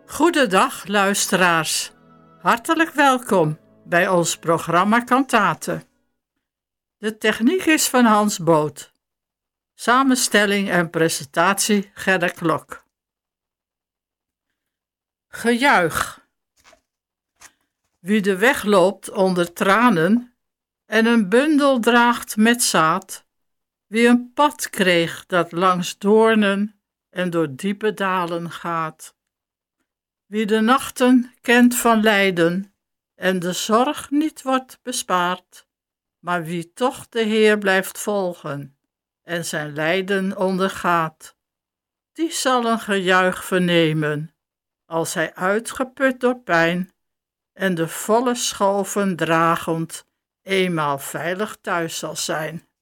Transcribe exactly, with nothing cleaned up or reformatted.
Goedendag luisteraars, hartelijk welkom bij ons programma Kantaten. De techniek is van Hans Boot. Samenstelling en presentatie Gerda Klok. Gejuich. Wie de weg loopt onder tranen en een bundel draagt met zaad, wie een pad kreeg dat langs doornen en door diepe dalen gaat. Wie de nachten kent van lijden en de zorg niet wordt bespaard, maar wie toch de Heer blijft volgen en zijn lijden ondergaat, die zal een gejuich vernemen als hij uitgeput door pijn en de volle schoven dragend eenmaal veilig thuis zal zijn.